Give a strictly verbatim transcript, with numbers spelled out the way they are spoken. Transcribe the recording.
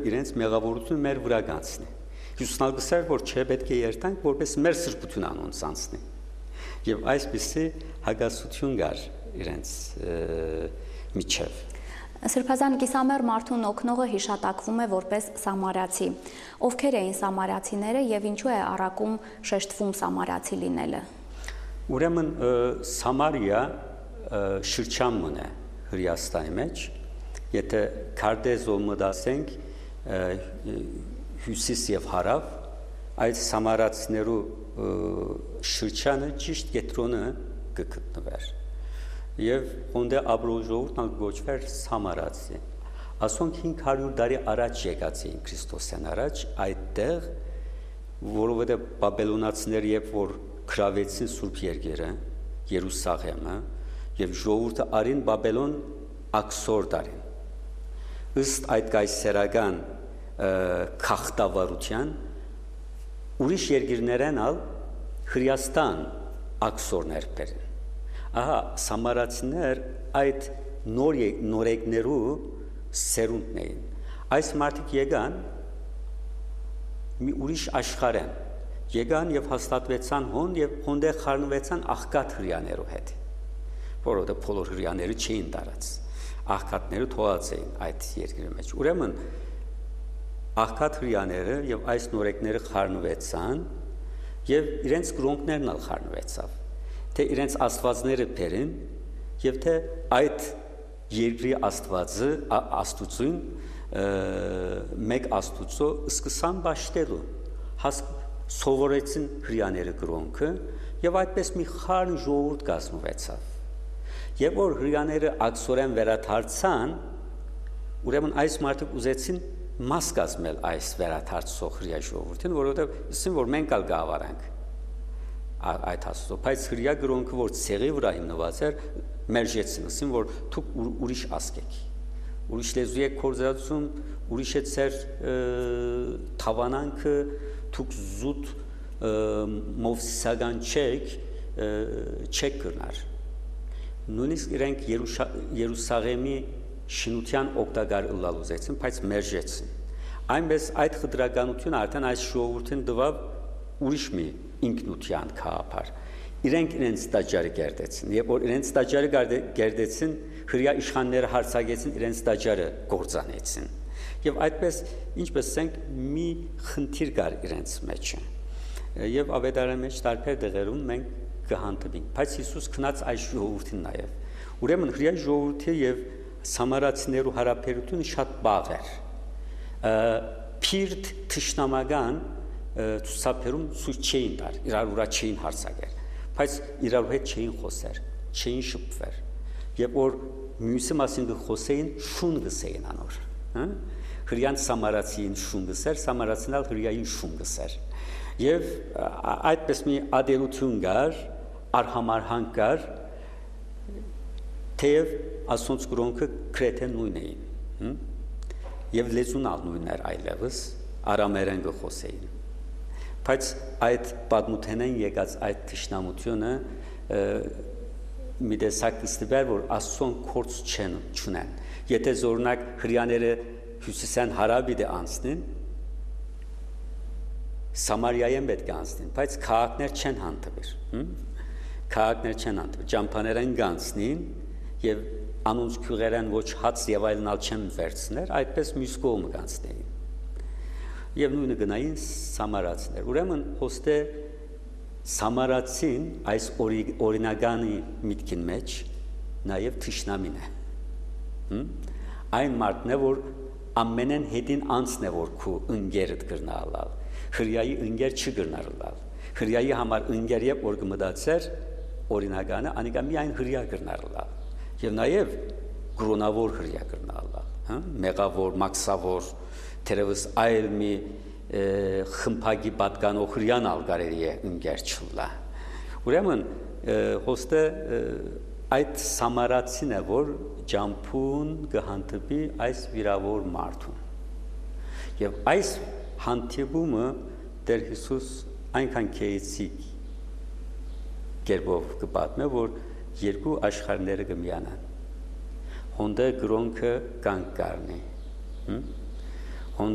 իրենց մեղավորությունը մեր վրա կանցնի։ Հիսուսն ալգսար որ չէ պետք է երթանք, որպես մեր սրբություն անոնց անցնի։ Եվ այսպիսի հագասություն կար իրենց միջև։ Սրբազան կիսամեռ մարդուն օգնողը հիշատակվում է որպես սամարացի։ Ովքեր էին սամարացիները եւ ինչու է առակում շեշտվում սամարացի լինելը։ Ուրեմն Սամարիա շրջանն է Հրեաստանի մեջ, եթե քարտեզով մտածենք հյուսիս եւ հարավ, այդ սամարացիներու շրջանը ճիշտ կետրոնը կգտնվեր։ Եվ հոնդե ապրոժողն գոչվեր Սամարացի։ Ասոնք հինգ հարյուր տարի առաջ եկած էին Քրիստոսյան առաջ այդտեղ, որովհետեւ բաբելոնացիները երբ որ քրավեցին Սուրբ երկերը, Երուսաղեմը, եւ ժողովուրդը արին Բաբելոն աքսոր տարին։ Ըստ այդ կայսերական քաղաքտավարության ուրիշ երկիրներեն ալ Հրեաստան աքսորներ բերին։ Ահա սամարացիներ այդ նոր նորեկներու սերունդն էին։ Այս մարդիկ եկան մի ուրիշ աշխարհեն, եկան եւ հաստատվեցան հոն եւ հոնդեղ խառնվեցան աղքատ հրեաներու հետ, որովհետեւ բոլոր հրեաները չէին տարած, աղքատները թողած էին այդ երկրի մեջ։ Ուրեմն աղքատ հրեաները եւ այս նորեկները խառնվեցան եւ իրենց գրոնքներն ալ խառնվեցավ, թե իրենց աստվածները բերեն եւ թե այդ երկրի աստվածը աստուծուն մեկ աստուծո սկսան ճաշտելու սովորեցին հրեաները գրոնքը եւ այդպես մի խառն ժողովուրդ կազմվեցավ եւ որ հրեաները աքսորեն վերադարձան ուրեմն այս մարդիկ ուզեցին մաս կազմել այս վերադարձող հրեա ժողովրդին որովհետեւ ասին որ մենք ալ գավարանք այդ հասցո բայց հրեա գրոնքը որ ցեղի վրա հիմնված էր մերժեցին ասին որ դուք ուրիշ ասք եք ուրիշ լեզու եք կորզածում ուրիշ է ծեր թավանանքը դուք զուտ մովսիսական չեք չեք կրնար նույնիսկ իրենք Երուսաղեմի շինության օգտակար ըլլալ ուզեցին բայց մերժեցին այնպես այդ խտրականությունը արդեն այս ժողովրդին դվավ ուրիշ մի ինքնության քաղաքար իրենք իրենց տաճարը գերդեցին եւ որ իրենց տաճարը գերդեցին հրեա իշխանները հարցակեցին իրենց տաճարը գործանեցին եւ այդպես ինչպես ասենք մի խնդիր կար իրենց մեջ եւ ավետարանի մեջ տարբեր դեղերում մենք կհանդիպենք բայց Հիսուս քնած այս ժողովրդին նաեւ ուրեմն հրեա ժողովրդի եւ սամարացիներու հարաբերությունը շատ բաղ էր փիրտ թշնամական ցուցաբերում ցույց չէին տար իրար ուրա չէին հարցակեր բայց իրար հետ չէին խոսեր չէին շփվեր եւ որ մյուսի մասին խոսեին շուն գսեին անոր հա հրեան սամարացին շուն գսեր սամարացինալ հրեային շուն գսեր եւ այդպես մի ադելություն կար արհամարհանք կար թեև ասոնց գրոնքը քրեթե նույն էին եւ լեզուն ալ նույնն էր այլևս արամերեն գխոսեին բայց այդ պատմութենեն եկած այդ թշնամությունը մի տեսակ կստվեր որ ասոն կորց չեն չունեն եթե զորնակ հրեաները հյուսիսյան հարաբիդը անցնին Սամարիայեն պետք է անցնին բայց քաղաքներ չեն հանդիպիր քաղաքներ չեն հանդիպիր ճամփաներեն գանցնին եւ անոնց քյուղերեն ոչ հաց եւ այլն ալ չեն վերցներ այդպես մյուս կողմը կանցնեին եւ նույնը գնային սամարացիներ ուրեմն հոստե սամարացին այս օրինագանի միտքին մեջ նաեւ թշնամին է այն մարդն է որ ամենեն հետին անցն է որ քու ընկերդ գրնալալ հրեայի ընկեր չգրնալալ հրեայի համար ընկեր եւ որ կմտածեր օրինագանը անիկա միայն հրեա գրնալալ եւ նաեւ գրոնավոր հրեա գրնալալ հա մեղավոր մաքսավոր թերևս այլ մի խմփագի պատկանող հրեան ալ կարելի է ընկեր չլա ուրեմն հոստե այդ սամարացին է որ ջամփուն կհանդիպի այս վիրավոր մարդուն եւ այս հանդիպումը Տեր Հիսուս այնքան քեյցիկ կերպով կպատմե որ երկու աշխարհները կմիանան հոնդե գրոնքը կանգ կառնի